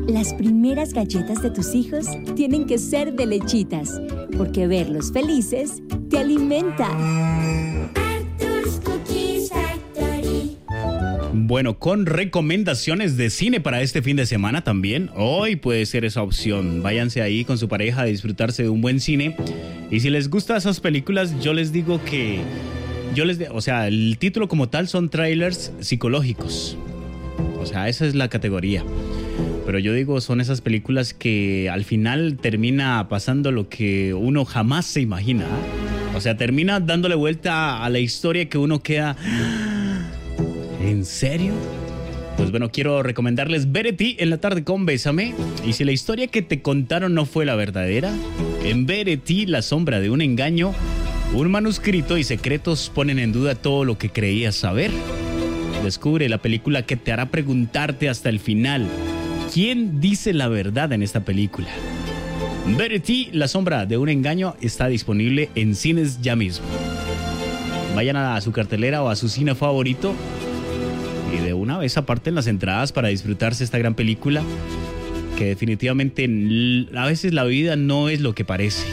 Las primeras galletas de tus hijos tienen que ser de Lechitas, porque verlos felices te alimenta. Arthur's Cookie Factory. Bueno, con recomendaciones de cine para este fin de semana también. Hoy puede ser esa opción. Váyanse ahí con su pareja a disfrutarse de un buen cine. Y si les gustan esas películas, yo les digo que... o sea, el título como tal son trailers psicológicos. O sea, esa es la categoría. Pero yo digo, son esas películas que al final termina pasando lo que uno jamás se imagina. O sea, termina dándole vuelta a la historia que uno queda... ¿En serio? Pues bueno, quiero recomendarles Verity en la tarde con Bésame. Y si la historia que te contaron no fue la verdadera, en Verity, la sombra de un engaño, un manuscrito y secretos ponen en duda todo lo que creías saber. Descubre la película que te hará preguntarte hasta el final: ¿quién dice la verdad en esta película? Verity, la sombra de un engaño, está disponible en cines ya mismo. Vayan a su cartelera o a su cine favorito y de una vez aparten las entradas para disfrutarse esta gran película, que definitivamente a veces la vida no es lo que parece.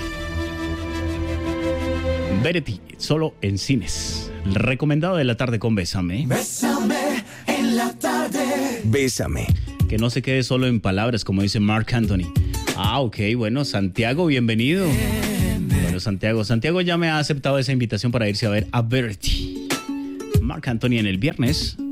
Verity, solo en cines. Recomendado de la tarde con Bésame. Bésame en la tarde. Bésame. Que no se quede solo en palabras, como dice Marc Anthony. Ok, bueno, Santiago, bienvenido. Bueno, Santiago ya me ha aceptado esa invitación para irse a ver a Verity. Marc Anthony en el viernes